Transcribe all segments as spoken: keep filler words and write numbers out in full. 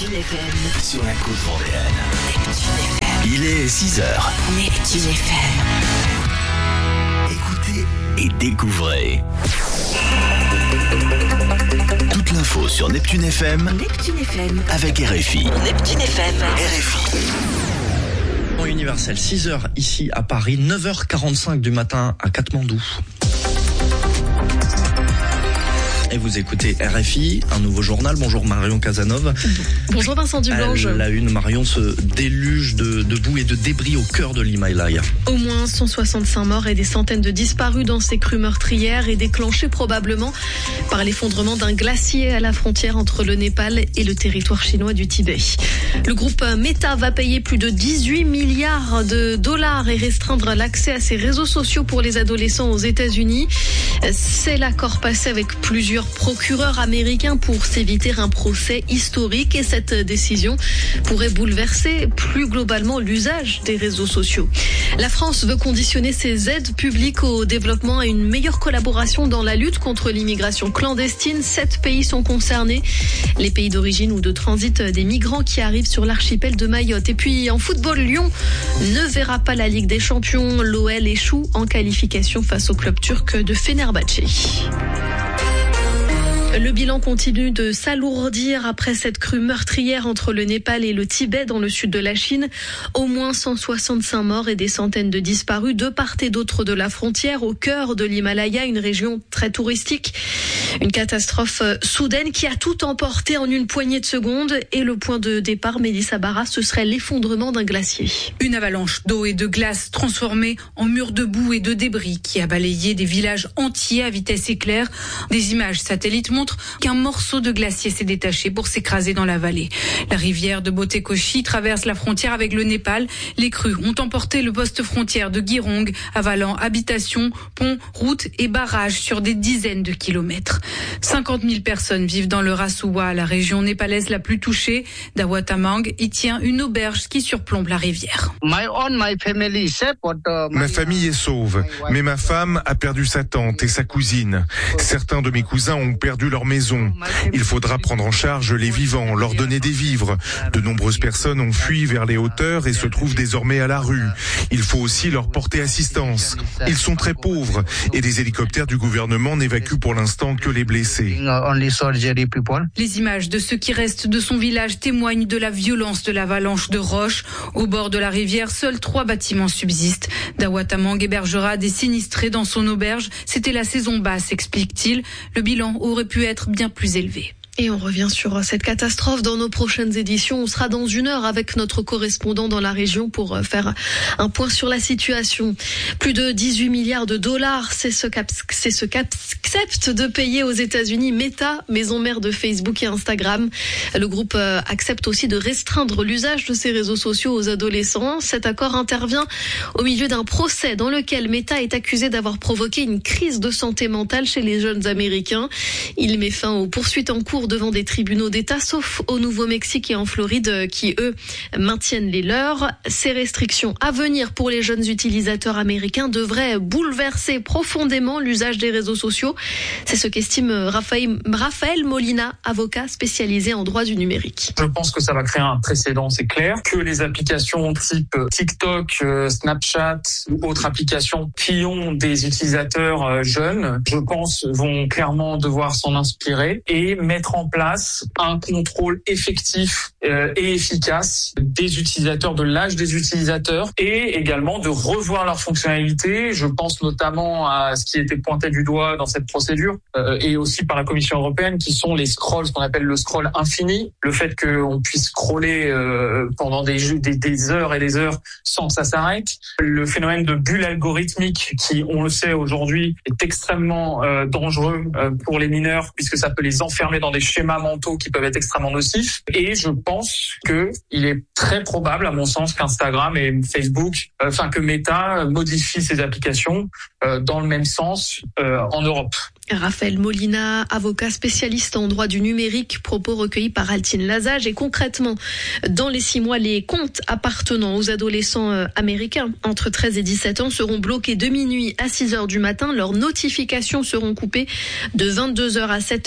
Neptune F M. Sur la côte vendéenne. Neptune F M. Il est six heures. Neptune F M. Écoutez et découvrez. Toute l'info sur Neptune F M. Neptune F M. Avec R F I. Neptune F M. R F I. Universel, six heures ici à Paris, neuf heures quarante-cinq du matin à Katmandou. Et vous écoutez R F I, un nouveau journal. Bonjour Marion Casanova. Bonjour Vincent Dublange. À la une, Marion, ce déluge de, de boue et de débris au cœur de l'Himalaya. Au moins cent soixante-cinq morts et des centaines de disparus dans ces crues meurtrières et déclenchées probablement par l'effondrement d'un glacier à la frontière entre le Népal et le territoire chinois du Tibet. Le groupe Meta va payer plus de dix-huit milliards de dollars et restreindre l'accès à ses réseaux sociaux pour les adolescents aux États-Unis. C'est l'accord passé avec plusieurs procureurs américains pour s'éviter un procès historique et cette décision pourrait bouleverser plus globalement l'usage des réseaux sociaux. La France veut conditionner ses aides publiques au développement à une meilleure collaboration dans la lutte contre l'immigration clandestine. Sept pays sont concernés, les pays d'origine ou de transit des migrants qui arrivent sur l'archipel de Mayotte. Et puis en football, Lyon ne verra pas la Ligue des Champions. L'O L échoue en qualification face au club turc de Fenerbahçe. Le bilan continue de s'alourdir après cette crue meurtrière entre le Népal et le Tibet dans le sud de la Chine. Au moins cent soixante-cinq morts et des centaines de disparus de part et d'autre de la frontière au cœur de l'Himalaya, une région très touristique. Une catastrophe soudaine qui a tout emporté en une poignée de secondes et le point de départ, Mélissa Barra, ce serait l'effondrement d'un glacier. Une avalanche d'eau et de glace transformée en mur de boue et de débris qui a balayé des villages entiers à vitesse éclair. Des images satellites montrent qu'un morceau de glacier s'est détaché pour s'écraser dans la vallée. La rivière de Botekoshi traverse la frontière avec le Népal. Les crues ont emporté le poste frontière de Girong, avalant habitations, ponts, routes et barrages sur des dizaines de kilomètres. cinquante mille personnes vivent dans le Rasuwa, la région népalaise la plus touchée. Dawatamang y tient une auberge qui surplombe la rivière. Ma famille est sauve, mais ma femme a perdu sa tante et sa cousine. Certains de mes cousins ont perdu leur maison. Il faudra prendre en charge les vivants, leur donner des vivres. De nombreuses personnes ont fui vers les hauteurs et se trouvent désormais à la rue. Il faut aussi leur porter assistance. Ils sont très pauvres et des hélicoptères du gouvernement n'évacuent pour l'instant que les blessés. Les images de ce qui reste de son village témoignent de la violence de l'avalanche de roches. Au bord de la rivière, seuls trois bâtiments subsistent. Dawatamang hébergera des sinistrés dans son auberge. C'était la saison basse, explique-t-il. Le bilan aurait pu être bien plus élevé. Et on revient sur cette catastrophe dans nos prochaines éditions. On sera dans une heure avec notre correspondant dans la région pour faire un point sur la situation. Plus de dix-huit milliards de dollars, c'est ce c'est ce qu'accepte de payer aux États-Unis Meta, maison mère de Facebook et Instagram. Le groupe accepte aussi de restreindre l'usage de ces réseaux sociaux aux adolescents. Cet accord intervient au milieu d'un procès dans lequel Meta est accusé d'avoir provoqué une crise de santé mentale chez les jeunes Américains. Il met fin aux poursuites en cours devant des tribunaux d'État, sauf au Nouveau-Mexique et en Floride, qui, eux, maintiennent les leurs. Ces restrictions à venir pour les jeunes utilisateurs américains devraient bouleverser profondément l'usage des réseaux sociaux. C'est ce qu'estime Raphaël, Raphaël Molina, avocat spécialisé en droit du numérique. Je pense que ça va créer un précédent, c'est clair, que les applications type TikTok, Snapchat ou autres applications qui ont des utilisateurs jeunes, je pense, vont clairement devoir s'en inspirer et mettre en place un contrôle effectif euh, et efficace des utilisateurs, de l'âge des utilisateurs et également de revoir leurs fonctionnalités. Je pense notamment à ce qui était pointé du doigt dans cette procédure euh, et aussi par la Commission européenne qui sont les scrolls, ce qu'on appelle le scroll infini, le fait qu'on puisse scroller euh, pendant des, des, des heures et des heures sans que ça s'arrête. Le phénomène de bulle algorithmique qui, on le sait aujourd'hui, est extrêmement euh, dangereux euh, pour les mineurs puisque ça peut les enfermer dans des schémas mentaux qui peuvent être extrêmement nocifs. Et je pense que il est très probable, à mon sens, qu'Instagram et Facebook, euh, enfin que Meta modifie ses applications euh, dans le même sens euh, en Europe. Raphaël Molina, avocat spécialiste en droit du numérique, propos recueillis par Altine Lazage. Et concrètement, dans les six mois, les comptes appartenant aux adolescents américains entre treize et dix-sept ans seront bloqués de minuit à six heures du matin. Leurs notifications seront coupées de vingt-deux heures à sept heures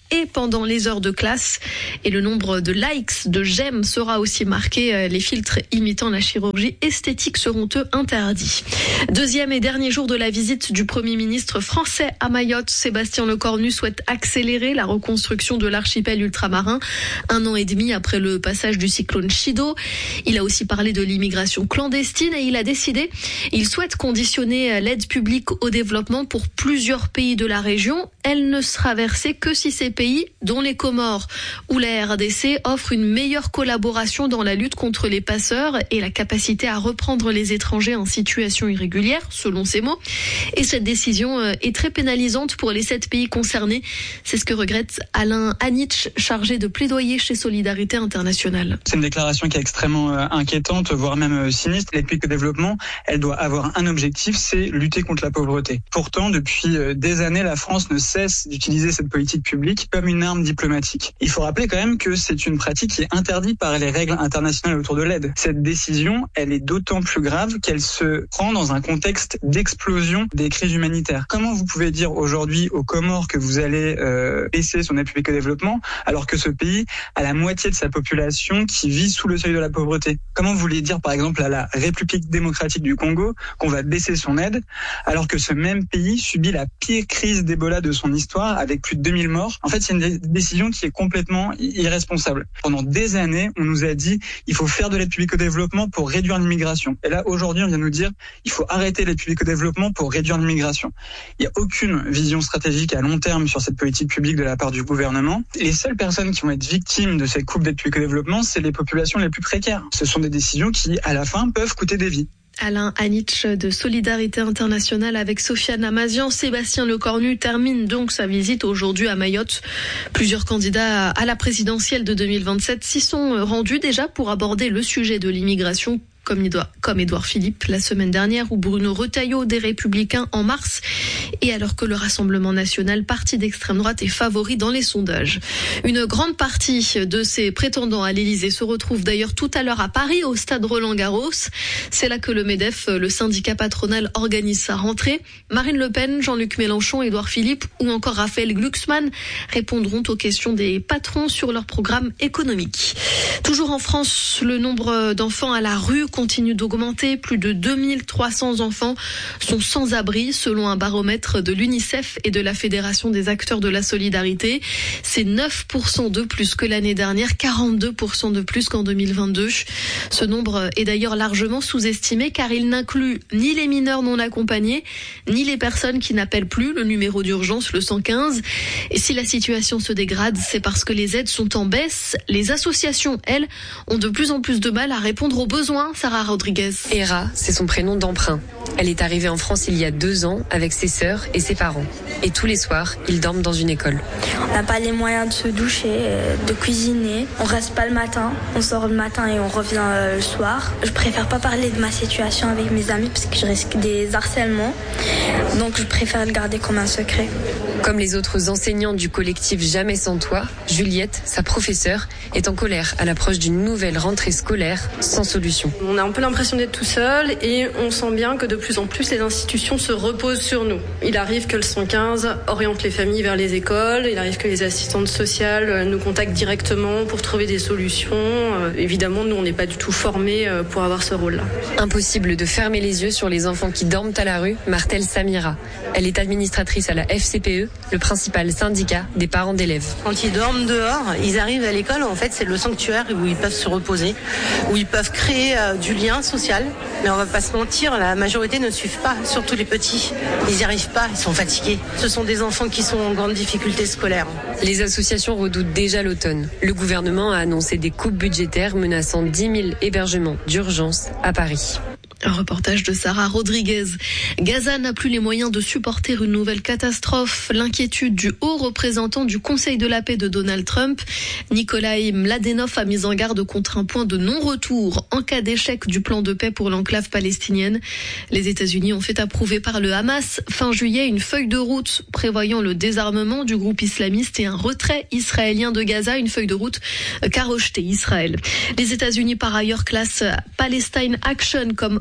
et pendant les heures de classe. Et le nombre de likes, de j'aime sera aussi marqué. Les filtres imitant la chirurgie esthétique seront eux interdits. Deuxième et dernier jour de la visite du Premier ministre français à Mayotte, Sébastien Lecornu souhaite accélérer la reconstruction de l'archipel ultramarin un an et demi après le passage du cyclone Chido. Il a aussi parlé de l'immigration clandestine et il a décidé, il souhaite conditionner l'aide publique au développement pour plusieurs pays de la région. Elle ne sera versée que si ces pays, dont les Comores ou la R D C, offrent une meilleure collaboration dans la lutte contre les passeurs et la capacité à reprendre les étrangers en situation irrégulière, selon ses mots. Et cette décision est très pénalisante pour les sept pays concernés. C'est ce que regrette Alain Anitch, chargé de plaidoyer chez Solidarité Internationale. C'est une déclaration qui est extrêmement inquiétante, voire même sinistre. L'aide publique au développement, elle doit avoir un objectif, c'est lutter contre la pauvreté. Pourtant, depuis des années, la France ne cesse d'utiliser cette politique publique comme une arme diplomatique. Il faut rappeler quand même que c'est une pratique qui est interdite par les règles internationales autour de l'aide. Cette décision, elle est d'autant plus grave qu'elle se prend dans un contexte d'explosion des crises humanitaires. Comment vous pouvez dire aujourd'hui aux Comores que vous allez euh, baisser son aide publique au développement alors que ce pays a la moitié de sa population qui vit sous le seuil de la pauvreté? Comment vous voulez dire par exemple à la République démocratique du Congo qu'on va baisser son aide alors que ce même pays subit la pire crise d'Ebola de son histoire avec plus de deux mille morts? En fait, c'est une décision qui est complètement irresponsable. Pendant des années, on nous a dit il faut faire de l'aide publique au développement pour réduire l'immigration. Et là, aujourd'hui, on vient nous dire il faut arrêter l'aide publique au développement pour réduire l'immigration. Il n'y a aucune vision stratégique à long terme sur cette politique publique de la part du gouvernement. Les seules personnes qui vont être victimes de cette coupe d'aide publique au développement, c'est les populations les plus précaires. Ce sont des décisions qui, à la fin, peuvent coûter des vies. Alain Anitch de Solidarité Internationale avec Sofiane Amazian. Sébastien Lecornu termine donc sa visite aujourd'hui à Mayotte. Plusieurs candidats à la présidentielle de deux mille vingt-sept s'y sont rendus déjà pour aborder le sujet de l'immigration, comme Édouard Philippe la semaine dernière ou Bruno Retailleau des Républicains en mars, et alors que le Rassemblement national, parti d'extrême droite, est favori dans les sondages. Une grande partie de ces prétendants à l'Élysée se retrouve d'ailleurs tout à l'heure à Paris, au stade Roland-Garros. C'est là que le MEDEF, le syndicat patronal, organise sa rentrée. Marine Le Pen, Jean-Luc Mélenchon, Édouard Philippe ou encore Raphaël Glucksmann répondront aux questions des patrons sur leur programme économique. Toujours en France, le nombre d'enfants à la rue continue d'augmenter. Plus de deux mille trois cents enfants sont sans abri selon un baromètre de l'UNICEF et de la Fédération des acteurs de la solidarité. C'est neuf pour cent de plus que l'année dernière, quarante-deux pour cent de plus qu'en deux mille vingt-deux. Ce nombre est d'ailleurs largement sous-estimé car il n'inclut ni les mineurs non accompagnés, ni les personnes qui n'appellent plus le numéro d'urgence, le cent quinze. Et si la situation se dégrade, c'est parce que les aides sont en baisse. Les associations, elles, ont de plus en plus de mal à répondre aux besoins. Sarah Rodriguez. Hera, c'est son prénom d'emprunt. Elle est arrivée en France il y a deux ans avec ses sœurs et ses parents. Et tous les soirs, ils dorment dans une école. On n'a pas les moyens de se doucher, de cuisiner. On reste pas le matin. On sort le matin et on revient le soir. Je préfère pas parler de ma situation avec mes amis parce que je risque des harcèlements. Donc je préfère le garder comme un secret. Comme les autres enseignants du collectif Jamais sans toi, Juliette, sa professeure, est en colère à l'approche d'une nouvelle rentrée scolaire sans solution. On a un peu l'impression d'être tout seul et on sent bien que de plus en plus les institutions se reposent sur nous. Il arrive que le cent quinze oriente les familles vers les écoles, il arrive que les assistantes sociales nous contactent directement pour trouver des solutions. Euh, évidemment, nous, on n'est pas du tout formés pour avoir ce rôle-là. Impossible de fermer les yeux sur les enfants qui dorment à la rue, martèle Samira. Elle est administratrice à la F C P E, le principal syndicat des parents d'élèves. Quand ils dorment dehors, ils arrivent à l'école, en fait, c'est le sanctuaire où ils peuvent se reposer, où ils peuvent créer euh, du lien social. Mais on va pas se mentir, la majorité ne suivent pas, surtout les petits. Ils n'y arrivent pas, ils sont fatigués. Ce sont des enfants qui sont en grande difficulté scolaire. Les associations redoutent déjà l'automne. Le gouvernement a annoncé des coupes budgétaires menaçant dix mille hébergements d'urgence à Paris. Un reportage de Sarah Rodriguez. Gaza n'a plus les moyens de supporter une nouvelle catastrophe. L'inquiétude du haut représentant du Conseil de la paix de Donald Trump, Nikolai Mladenov, a mis en garde contre un point de non-retour en cas d'échec du plan de paix pour l'enclave palestinienne. Les États-Unis ont fait approuver par le Hamas fin juillet une feuille de route prévoyant le désarmement du groupe islamiste et un retrait israélien de Gaza, une feuille de route qu'a rejeté Israël. Les États-Unis par ailleurs classent Palestine Action comme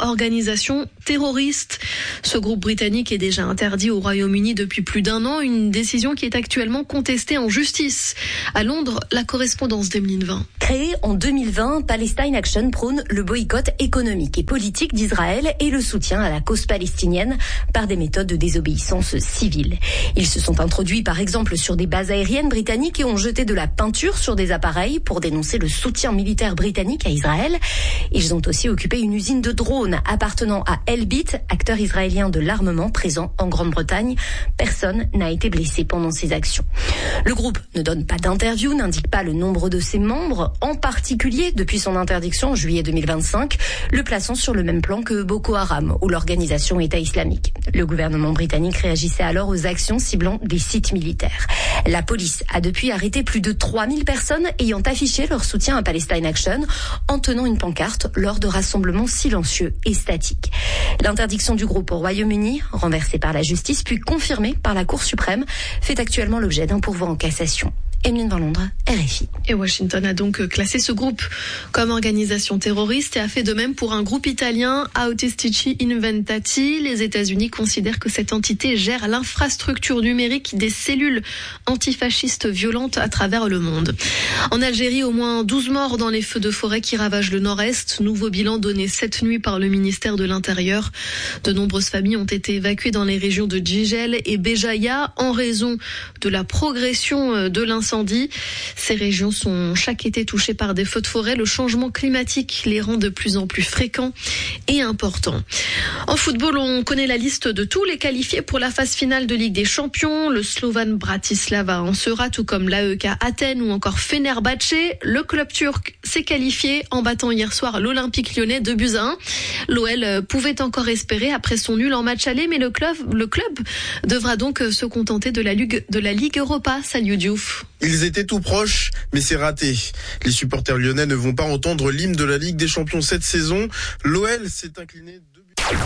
organisation terroriste. Ce groupe britannique est déjà interdit au Royaume-Uni depuis plus d'un an, une décision qui est actuellement contestée en justice. À Londres, la correspondance d'Emeline Vin. Créé en deux mille vingt, Palestine Action prône le boycott économique et politique d'Israël et le soutien à la cause palestinienne par des méthodes de désobéissance civile. Ils se sont introduits par exemple sur des bases aériennes britanniques et ont jeté de la peinture sur des appareils pour dénoncer le soutien militaire britannique à Israël. Ils ont aussi occupé une usine de drones appartenant à Elbit, acteur israélien de l'armement présent en Grande-Bretagne. Personne n'a été blessé pendant ces actions. Le groupe ne donne pas d'interview, n'indique pas le nombre de ses membres, en particulier depuis son interdiction en juillet deux mille vingt-cinq, le plaçant sur le même plan que Boko Haram ou l'organisation État islamique. Le gouvernement britannique réagissait alors aux actions ciblant des sites militaires. La police a depuis arrêté plus de trois mille personnes ayant affiché leur soutien à Palestine Action en tenant une pancarte lors de rassemblements silencieux et statiques. L'interdiction du groupe au Royaume-Uni, renversée par la justice puis confirmée par la Cour suprême, fait actuellement l'objet d'un pourvoi en cassation. Emeline Vin, Londres, R F I. Et Washington a donc classé ce groupe comme organisation terroriste et a fait de même pour un groupe italien, Autistici Inventati. Les États-Unis considèrent que cette entité gère l'infrastructure numérique des cellules antifascistes violentes à travers le monde. En Algérie, au moins douze morts dans les feux de forêt qui ravagent le nord-est. Nouveau bilan donné cette nuit par le ministère de l'Intérieur. De nombreuses familles ont été évacuées dans les régions de Djigel et Béjaïa en raison de la progression de l'incendie. Ces régions sont chaque été touchées par des feux de forêt. Le changement climatique les rend de plus en plus fréquents et importants. En football, on connaît la liste de tous les qualifiés pour la phase finale de Ligue des Champions. Le Slovan Bratislava en sera, tout comme l'A E K Athènes ou encore Fenerbahçe. Le club turc s'est qualifié en battant hier soir l'Olympique lyonnais deux buts à un. L'O L pouvait encore espérer après son nul en match aller, mais le club, le club devra donc se contenter de la Ligue, de la Ligue Europa. Salut Diouf. Ils étaient tout proches, mais c'est raté. Les supporters lyonnais ne vont pas entendre l'hymne de la Ligue des Champions cette saison. L'O L s'est incliné deux buts.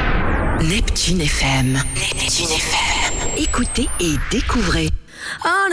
Neptune F M. Neptune F M. Écoutez et découvrez.